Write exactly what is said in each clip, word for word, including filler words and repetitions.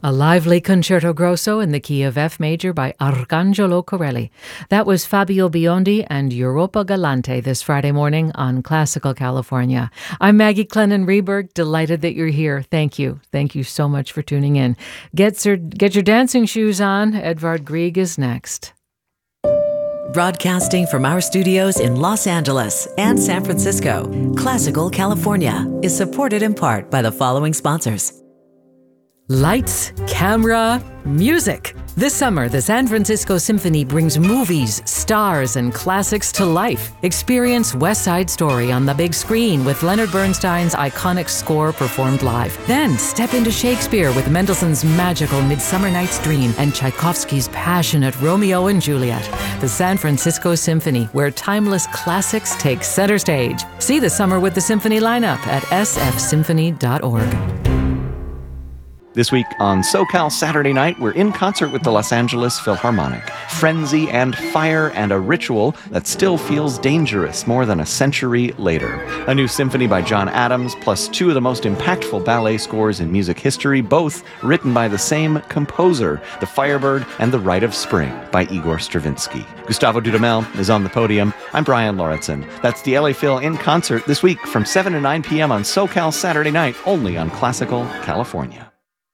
A lively concerto grosso in the key of F major by Arcangelo Corelli. That was Fabio Biondi and Europa Galante this Friday morning on Classical California. I'm Maggie Clennon Reberg, delighted that you're here. Thank you. Thank you so much for tuning in. Get your, get your dancing shoes on. Edvard Grieg is next. Broadcasting from our studios in Los Angeles and San Francisco, Classical California is supported in part by the following sponsors. Lights, camera, music. This summer, the San Francisco Symphony brings movies, stars, and classics to life. Experience West Side Story on the big screen with Leonard Bernstein's iconic score performed live. Then step into Shakespeare with Mendelssohn's magical Midsummer Night's Dream and Tchaikovsky's passionate Romeo and Juliet. The San Francisco Symphony, where timeless classics take center stage. See the Summer with the Symphony lineup at s f symphony dot org. This week on SoCal Saturday Night, we're in concert with the Los Angeles Philharmonic. Frenzy and fire and a ritual that still feels dangerous more than a century later. A new symphony by John Adams, plus two of the most impactful ballet scores in music history, both written by the same composer, The Firebird and The Rite of Spring by Igor Stravinsky. Gustavo Dudamel is on the podium. I'm Brian Lauritsen. That's the L A Phil in concert this week from seven to nine p.m. on SoCal Saturday Night, only on Classical California.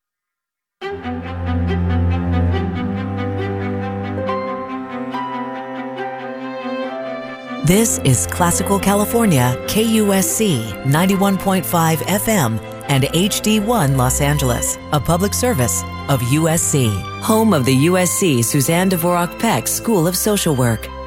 This is Classical California, K U S C ninety-one point five F M and H D one Los Angeles, a public service of U S C, home of the U S C Suzanne Dvorak Peck School of Social Work.